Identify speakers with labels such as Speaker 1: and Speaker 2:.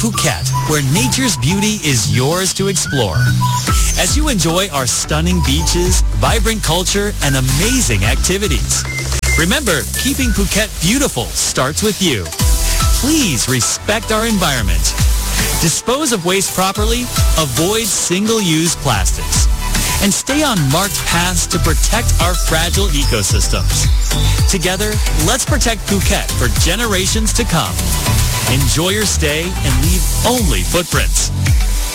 Speaker 1: Phuket, where nature's beauty is yours to explore. As you enjoy our stunning beaches, vibrant culture, and amazing activities. Remember, keeping Phuket beautiful starts with you. Please respect our environment. Dispose of waste properly, avoid single-use plastics, and stay on marked paths to protect our fragile ecosystems. Together, let's protect Phuket for generations to come. Enjoy your stay and leave only footprints.